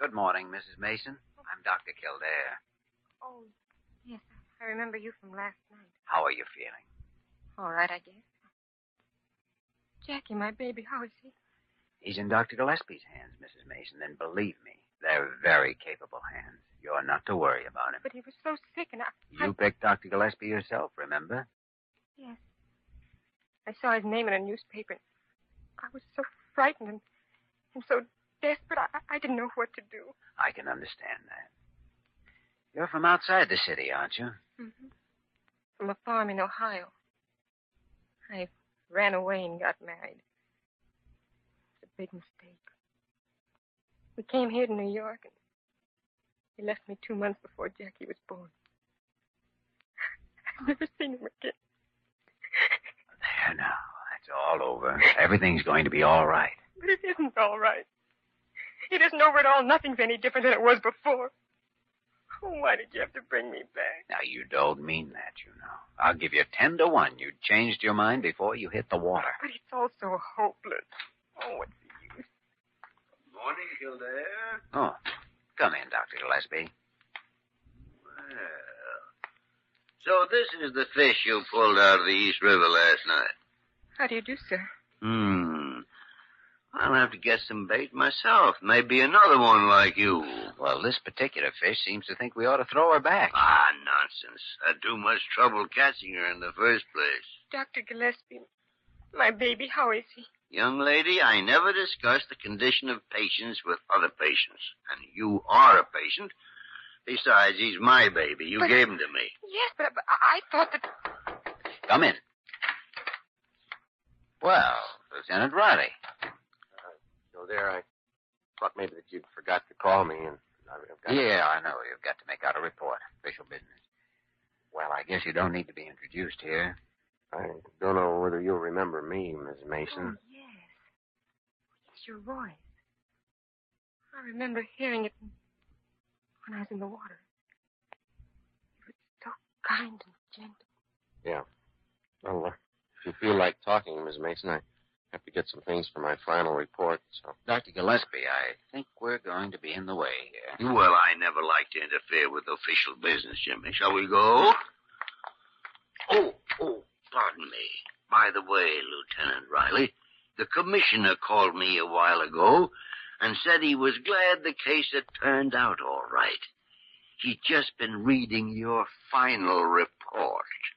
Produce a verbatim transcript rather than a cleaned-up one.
Good morning, Missus Mason. I'm Doctor Kildare. Oh, yes. I remember you from last night. How are you feeling? All right, I guess. Jackie, my baby, how is he? He's in Doctor Gillespie's hands, Missus Mason, and believe me, they're very capable hands. You're not to worry about him. But he was so sick, and I... You I... picked Doctor Gillespie yourself, remember? Yes. I saw his name in a newspaper. I was so frightened and, and so desperate, I, I didn't know what to do. I can understand that. You're from outside the city, aren't you? Mm-hmm. From a farm in Ohio. I ran away and got married. It was a big mistake. We came here to New York, and he left me two months before Jackie was born. I've never seen him again. There now. That's all over. Everything's going to be all right. But it isn't all right. It isn't over at all. Nothing's any different than it was before. Oh, why did you have to bring me back? Now, you don't mean that, you know. I'll give you ten to one. You changed your mind before you hit the water. But it's all so hopeless. Oh, what's the use? Good morning, Kildare. Oh, come in, Doctor Gillespie. Well, so this is the fish you pulled out of the East River last night. How do you do, sir? Hmm. I'll have to get some bait myself. Maybe another one like you. Well, this particular fish seems to think we ought to throw her back. Ah, nonsense. Had too much trouble catching her in the first place. Doctor Gillespie, my baby, how is he? Young lady, I never discuss the condition of patients with other patients. And you are a patient. Besides, he's my baby. You but, gave him to me. Yes, but, but I thought that... Come in. Well, Lieutenant Riley. So there, I thought maybe that you'd forgot to call me, and I've got... Yeah, I know. You've got to make out a report. Official business. Well, I guess you don't need to be introduced here. I don't know whether you'll remember me, Miss Mason. Oh, yes. It's your voice. I remember hearing it when I was in the water. It was so kind and gentle. Yeah. Well, uh, if you feel like talking, Miss Mason, I have to get some things for my final report, so... Doctor Gillespie, I think we're going to be in the way here. Well, I never like to interfere with official business, Jimmy. Shall we go? Oh, oh, pardon me. By the way, Lieutenant Riley, the commissioner called me a while ago and said he was glad the case had turned out all right. He'd just been reading your final report.